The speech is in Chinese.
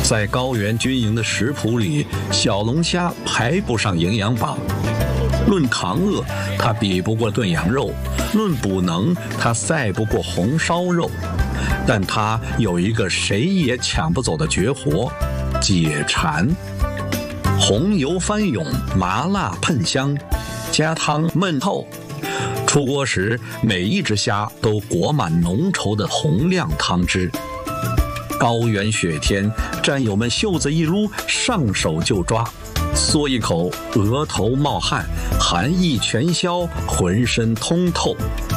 在高原军营的食谱里，小龙虾排不上营养榜。论扛饿，它比不过炖羊肉；论补能，它赛不过红烧肉。但它有一个谁也抢不走的绝活——解馋。红油翻涌，麻辣喷香，加汤焖透。出锅时，每一只虾都裹满浓稠的红亮汤汁。高原雪天，战友们袖子一撸，上手就抓，嗦一口，额头冒汗，寒意全消，浑身通透。